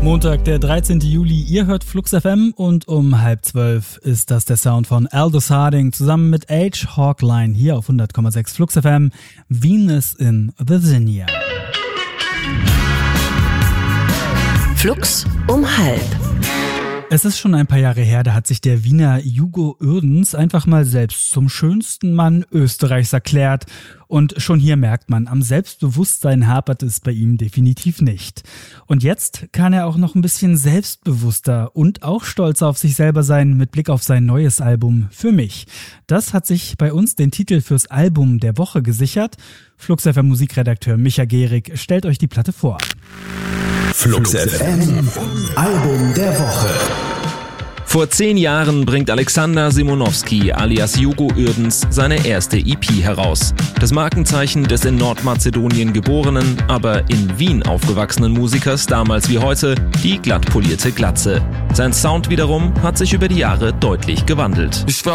Montag, der 13. Juli, ihr hört Flux FM und um 11:30 ist das der Sound von Aldous Harding zusammen mit H. Hawkline hier auf 100,6 Flux FM, Venus in Virginia. Flux um 11:30. Es ist schon ein paar Jahre her, da hat sich der Wiener Hugo Uerdens einfach mal selbst zum schönsten Mann Österreichs erklärt. Und schon hier merkt man, am Selbstbewusstsein hapert es bei ihm definitiv nicht. Und jetzt kann er auch noch ein bisschen selbstbewusster und auch stolzer auf sich selber sein mit Blick auf sein neues Album Für mich. Das hat sich bei uns den Titel fürs Album der Woche gesichert. Flux FM Musikredakteur Micha Gehrig stellt euch die Platte vor. Flux FM Album der Woche. Vor 10 Jahren bringt Alexander Simonowski alias Hugo Uerdens seine erste EP heraus. Das Markenzeichen des in Nordmazedonien geborenen, aber in Wien aufgewachsenen Musikers, damals wie heute, die glatt polierte Glatze. Sein Sound wiederum hat sich über die Jahre deutlich gewandelt. Ich war